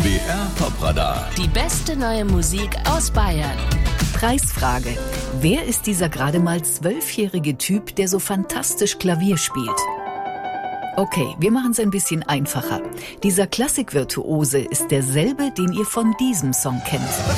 BR Top-Radar. Die beste neue Musik aus Bayern. Preisfrage. Wer ist dieser gerade mal 12-jährige Typ, der so fantastisch Klavier spielt? Okay, wir machen es ein bisschen einfacher. Dieser Klassikvirtuose ist derselbe, den ihr von diesem Song kennt.